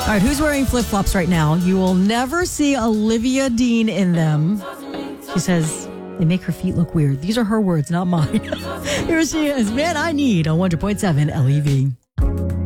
All right, who's wearing flip-flops right now? You will never see Olivia Dean in them. She says they make her feet look weird. These are her words, not mine. Here she is. Man, I need a 100.7 LEV.